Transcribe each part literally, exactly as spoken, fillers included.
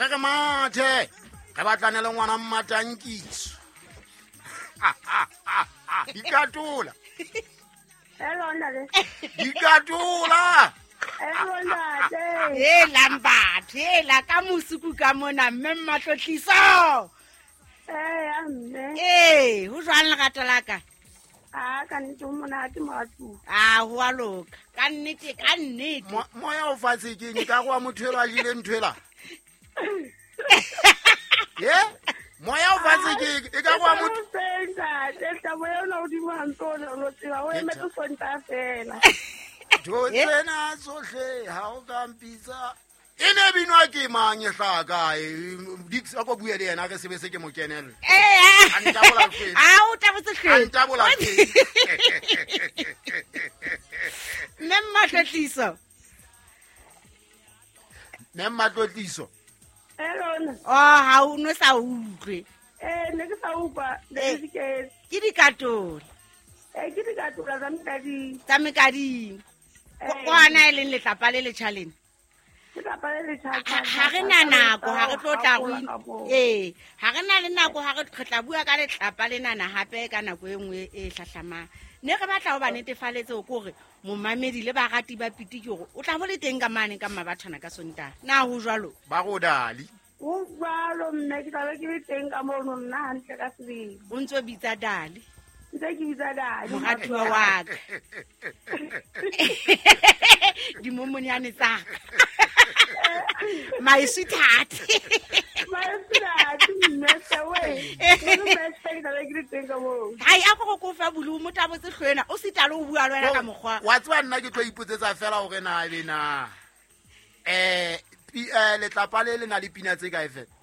re re mathe re batlane le ngwana mmatankiso di katola Hello, Nade. di katola Hello, Nade. e lambatho e la ka mosuku ka mona mme Matlotliso Eh, amme. ee ho jwang lerato la ka Ah, ka nnete o monate moratong. a ho a loka ka nnete ka nnete Mo- moya o fatshe ke eng ka goa motho elo a jile nthwela ye moya o fatshe ke eng e ka goa motho Tabo yona o dimo hampe o ne o lo tseba o emetse sonta fela. do tsena tsohle ha o ka mpitsa e ne binwa ke mang e hlaha kae dix a ko bua le yena re sebe se ke mo kenelle ee A ntabola fela. a o tabotse a hleng ntabola ke mme Matlotliso ne Matlotliso Hello, Nade. o ha o no sa utlwe Eh, ne ke sa upa. Eh. Ne ke ke dikatole eh ke di ka tlola tsa mekadi. tsa mekadimo Eh. kwana e leng letlapa le letšhalene Ke tapa le le tjhatjha. ha re na nako ha re tlo tla go go. ee ha re na le nako ha re re tla bua ka letlapa lenana hape ka nako e nngwe e hlahlamang ne re batla ho ba netefaletse o kore momamedi le barati ba piti ke gore o tla bo le teng ka mane ka mabathana ka Sontaga na ho jwalo ba go dali O jwalo mme ke tlabe ke le teng ka mono nna hantle ka sebele. o ntse o bitsa dale Ntse ke bitsa dadi. moratuwa wa ka dimomonyane tsa ka my sweetheart hai a go go fa bulu mo tabotse hlwena o sita le o bua le wena ka mokgwa wa tseba nna ke tlo ipotsetsa fela gore na le na eh pi- eh, letlapa le le na le pina tse kae fela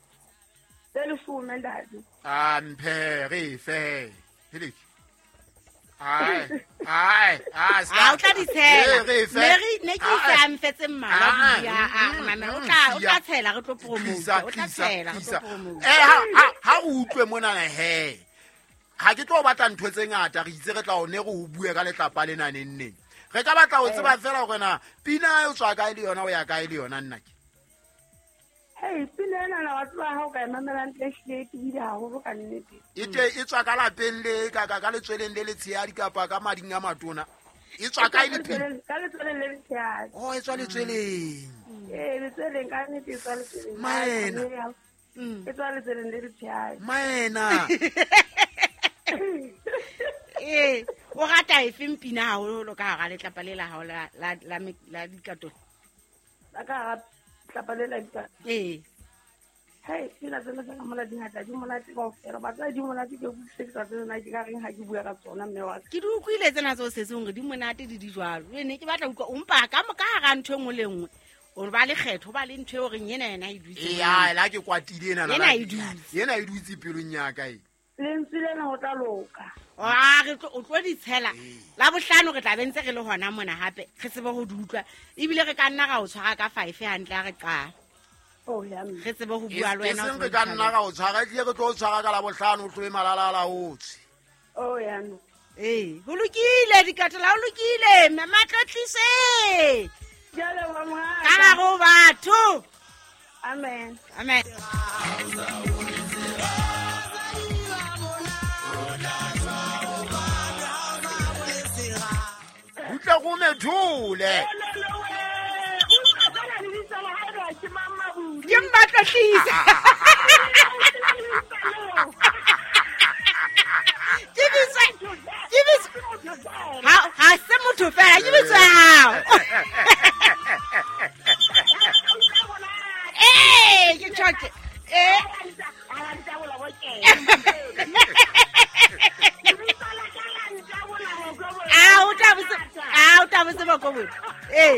a mphe re fe hele ai ai a a o tla di tshela re fe mary ne ke Ah, sa mfetse mmala ah, bua a mm, mama o mm, tla o tla sia. tshela re tlo promote Tlisa, o tla tlisa, tshela re tlisa. tlo promote eh ha ha- ha o utlwe mona ne he ha ke tlo batla ntho tse ngata re itse re tla o ne go o bue ka letlapa le naneng neng re ka batla o tseba fela gore na pina e tswa kae le yona o ya kae le yona nna ke Hey, pina ena na batho ba hao ka emamela ntle hlile ke bile haholo ka nnete. e te e tswa ka lapeng le ka ka ka letsweleng le letshehadi kapa ka mading a matona e tswa kae le pina Ka letsweleng le letshehadi. o e tswa letsweleng Eh, letsweleng ka nnete e tswa letsweleng. Maena. Mm. E tswa letsweleng le letshehadi. maena ee o rata efeng pina haholo ka gara letlapa le la hao la la la me- la dikatole Ba ka hara tlapa le la dika. ee Hey, pina tsena tsa ka mola di ngata di monate kaofela. Batho di monate ke butse ke tsa tsena ke ka reng ha ke bua ka tsona mme wa ka. ke di utlwile tsena tse o setse gore di monate di di jwalo le ne ke batla utlwa ompa ka mo- ka gara ntho e nngwe le nngwe o ba le kgetho o ba le ntho e goreng ena yena e dutse e ya la ke kwatile ena Ena e dutse. ena e dutse pelong ya ka e Lentswe lena ho tla loka. a re tlo- o tlo di tshela la bohlano re tla bentse re le gona mona gape re tsebe go di utlwa ebile re ka nna ga o tshwara ka five hantle a re qala Oh, ya mme. re tsebe go e bua le wena o seng tsebe re di ka nna tlhalosa. ka o tshwara tlile re tlo o tshwara ka la bohlano o tloe malala a laotswe Oh, ya mme. ee go lokile dikatola o lokile Matlotliso Jalo wa ka mongaka. gare go batho Amen. amen utle go methole ke Matlotliso ke bitso ke bitso ha ha se motho fela ke bitso ya hao eh ke tshwake eh ah o tla botse ah o tla botse boko bo eh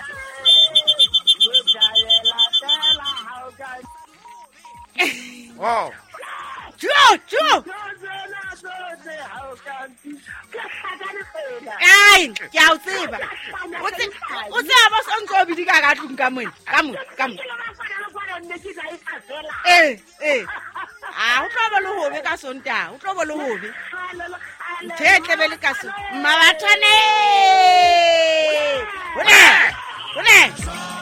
oh jo jo ai ke a o tseba o tse o tse ba so ntse o bidika ka tlung ka mona ka mona ka mona eh eh ah o tlo ba le hobe ka Sontaga o tlo ba le hobe nthe e tlebe le ka so mmabathane o ne o ne